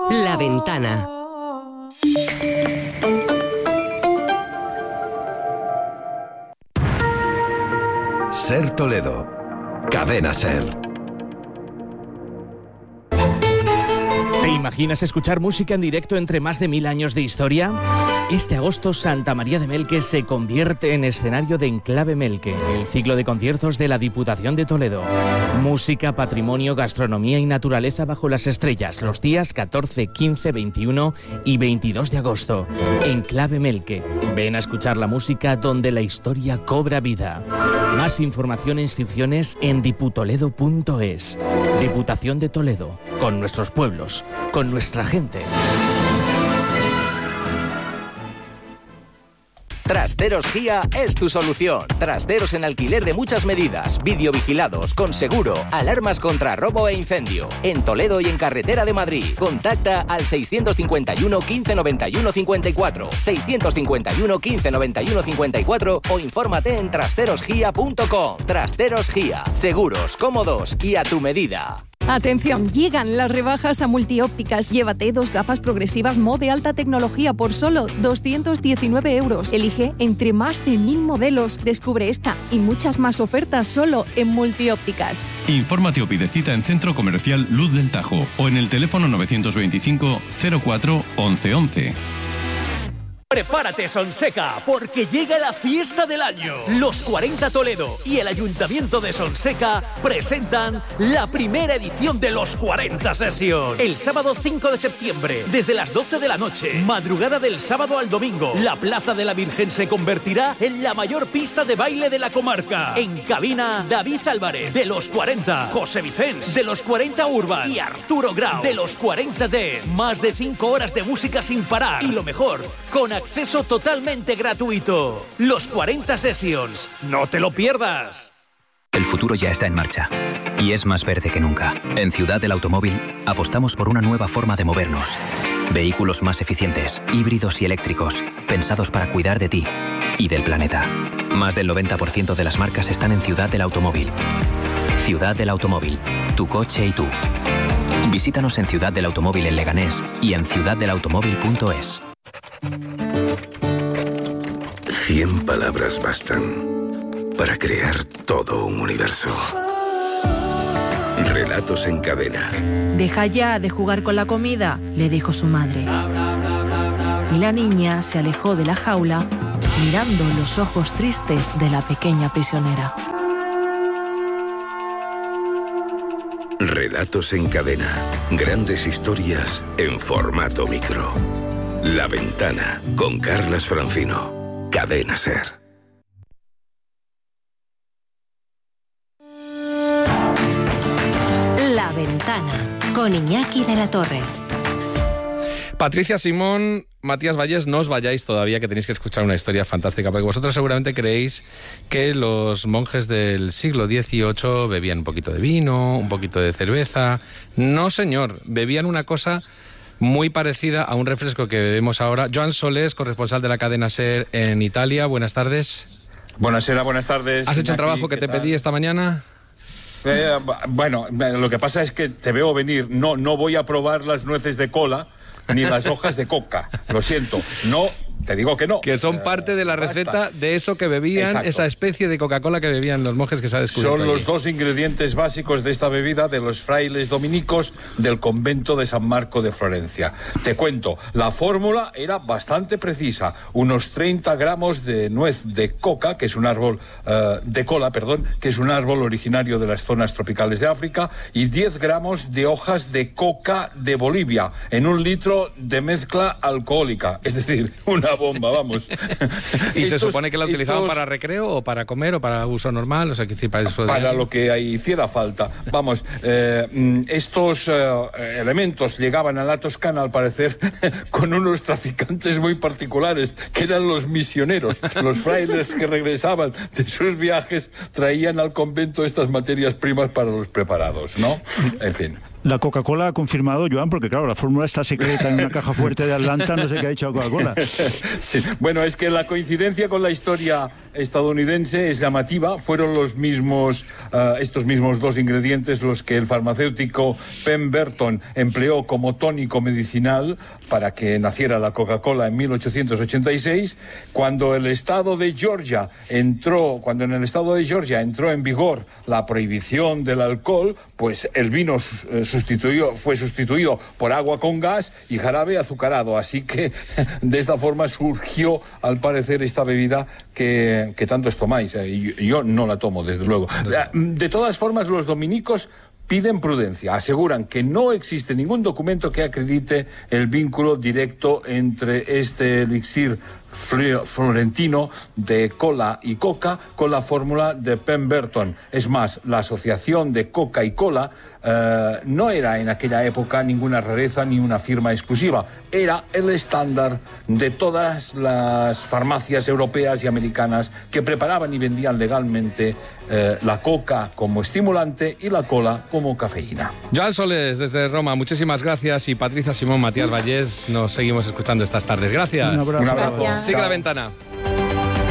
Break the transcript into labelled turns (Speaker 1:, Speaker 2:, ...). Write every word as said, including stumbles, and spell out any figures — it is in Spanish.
Speaker 1: La Ventana.
Speaker 2: Ser Toledo. Cadena Ser.
Speaker 3: ¿Te imaginas escuchar música en directo entre más de mil años de historia? Este agosto, Santa María de Melque se convierte en escenario de Enclave Melque, el ciclo de conciertos de la Diputación de Toledo. Música, patrimonio, gastronomía y naturaleza bajo las estrellas, los días catorce, quince, veintiuno y veintidós de agosto. Enclave Melque. Ven a escuchar la música donde la historia cobra vida. Más información e inscripciones en diputoledo punto es. Diputación de Toledo, con nuestros pueblos, con nuestra gente.
Speaker 4: Trasteros Gia es tu solución. Trasteros en alquiler de muchas medidas, videovigilados, con seguro, alarmas contra robo e incendio. En Toledo y en Carretera de Madrid. Contacta al seiscientos cincuenta y uno, quince, noventa y uno, cincuenta y cuatro, seiscientos cincuenta y uno, quince, noventa y uno, cincuenta y cuatro o infórmate en trasteros gia punto com. Trasteros Gia. Seguros, cómodos y a tu medida.
Speaker 5: Atención, llegan las rebajas a Multiópticas. Llévate dos gafas progresivas Mo de alta tecnología por solo doscientos diecinueve euros. Elige entre más de mil modelos. Descubre esta y muchas más ofertas solo en Multiópticas.
Speaker 6: Infórmate o pide cita en Centro Comercial Luz del Tajo o en el teléfono novecientos veinticinco, cero cuatro, once once.
Speaker 7: Prepárate, Sonseca, porque llega la fiesta del año. Los cuarenta Toledo y el Ayuntamiento de Sonseca presentan la primera edición de los cuarenta Sessions. El sábado cinco de septiembre, desde las doce de la noche, madrugada del sábado al domingo, la Plaza de la Virgen se convertirá en la mayor pista de baile de la comarca. En cabina, David Álvarez, de los cuarenta, José Vicens, de los cuarenta Urban y Arturo Grau, de los cuarenta Dance. Más de cinco horas de música sin parar. Y lo mejor, con acceso totalmente gratuito. Los cuarenta Sessions. No te lo pierdas.
Speaker 8: El futuro ya está en marcha y es más verde que nunca. En Ciudad del Automóvil apostamos por una nueva forma de movernos. Vehículos más eficientes, híbridos y eléctricos, pensados para cuidar de ti y del planeta. Más del noventa por ciento de las marcas están en Ciudad del Automóvil. Ciudad del Automóvil. Tu coche y tú. Visítanos en Ciudad del Automóvil en Leganés y en ciudad del automóvil punto es.
Speaker 2: Cien palabras bastan para crear todo un universo. Relatos en cadena.
Speaker 9: Deja ya de jugar con la comida, le dijo su madre. Y la niña se alejó de la jaula, mirando los ojos tristes de la pequeña prisionera.
Speaker 2: Relatos en cadena. Grandes historias en formato micro. La Ventana, con Carlas Francino. Cadena Ser.
Speaker 1: La Ventana, con Iñaki de la Torre.
Speaker 10: Patricia Simón, Matías Valles, no os vayáis todavía, que tenéis que escuchar una historia fantástica, porque vosotros seguramente creéis que los monjes del siglo dieciocho bebían un poquito de vino, un poquito de cerveza. No, señor, bebían una cosa muy parecida a un refresco que bebemos ahora. Joan Solés, corresponsal de la cadena SER en Italia. Buenas tardes.
Speaker 11: Buenasera, buenas tardes.
Speaker 10: ¿Has hecho el trabajo que te
Speaker 11: tal?
Speaker 10: pedí esta mañana?
Speaker 11: Eh, bueno, lo que pasa es que te veo venir. No, no voy a probar las nueces de cola ni las hojas de coca. Lo siento. No, te digo que no.
Speaker 10: Que son parte de la receta de eso que bebían, exacto, esa especie de Coca-Cola que bebían los monjes que se ha descubierto.
Speaker 11: Son
Speaker 10: allí
Speaker 11: los dos ingredientes básicos de esta bebida de los frailes dominicos del convento de San Marco de Florencia. Te cuento, la fórmula era bastante precisa. Unos treinta gramos de nuez de coca, que es un árbol, uh, de cola, perdón, que es un árbol originario de las zonas tropicales de África, y diez gramos de hojas de coca de Bolivia, en un litro de mezcla alcohólica. Es decir, una bomba, vamos.
Speaker 10: ¿Y
Speaker 11: estos,
Speaker 10: se supone que la utilizaban
Speaker 11: estos...
Speaker 10: para recreo o para comer o para uso normal? O sea, que para eso
Speaker 11: Para
Speaker 10: de...
Speaker 11: lo que hiciera falta. Vamos, eh, estos eh, elementos llegaban a la Toscana, al parecer, con unos traficantes muy particulares, que eran los misioneros. Los frailes que regresaban de sus viajes traían al convento estas materias primas para los preparados, ¿no? En fin.
Speaker 12: La Coca-Cola ha confirmado, Joan, porque claro, la fórmula está secreta en una caja fuerte de Atlanta, no sé qué ha dicho la Coca-Cola.
Speaker 11: Sí. Bueno, es que la coincidencia con la historia estadounidense es llamativa. Fueron los mismos, uh, estos mismos dos ingredientes los que el farmacéutico Pemberton empleó como tónico medicinal para que naciera la Coca-Cola en mil ochocientos ochenta y seis. Cuando el estado de Georgia entró, cuando en el estado de Georgia entró en vigor la prohibición del alcohol, pues el vino eh, sustituyó, fue sustituido por agua con gas y jarabe azucarado. Así que de esta forma surgió, al parecer, esta bebida que, que tantos tomáis. Eh, yo, yo no la tomo, desde luego. De todas formas, los dominicos piden prudencia. Aseguran que no existe ningún documento que acredite el vínculo directo entre este elixir florentino de cola y coca con la fórmula de Pemberton. Es más, la asociación de coca y cola eh, no era en aquella época ninguna rareza ni una firma exclusiva. Era el estándar de todas las farmacias europeas y americanas que preparaban y vendían legalmente eh, la coca como estimulante y la cola como cafeína.
Speaker 10: Joan Soles, desde Roma, muchísimas gracias. Y Patricia Simón, Matías Vallés, nos seguimos escuchando estas tardes. Gracias.
Speaker 12: Un abrazo.
Speaker 11: Un abrazo.
Speaker 10: Sigue La Ventana.